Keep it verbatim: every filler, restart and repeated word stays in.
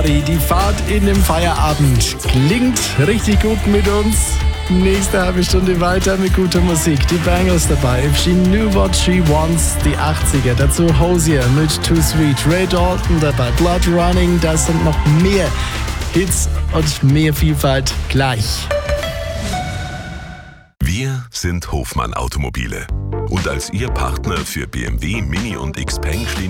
Die Fahrt in den Feierabend klingt richtig gut mit uns. Nächste halbe Stunde weiter mit guter Musik. Die Bangles dabei. If She Knew What She Wants, die achtziger. Dazu Hosier mit Too Sweet. Ray Dalton dabei. Blood Running. Das sind noch mehr Hits und mehr Vielfalt gleich. Wir sind Hofmann Automobile. Und als Ihr Partner für B M W, Mini und Xpeng stehen